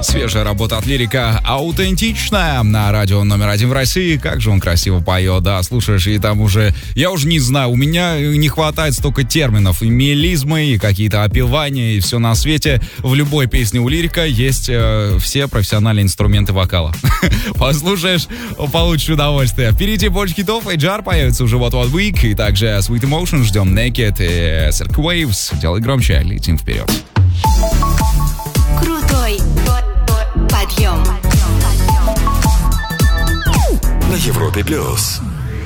Свежая работа от лирика, аутентичная, на радио номер 1 в России. Как же он красиво поет, да, слушаешь, и там уже, я уже не знаю, у меня не хватает столько терминов, и мелизмы, и какие-то опевания, и все на свете. В любой песне у лирика есть все профессиональные инструменты вокала. Послушаешь, получишь удовольствие. Впереди больше хитов, Эйджар появится уже вот Week, и также Sweet Emotion, ждем Naked и Cirque Waves. Делай громче, летим вперед. Крутой подъем на Европе+.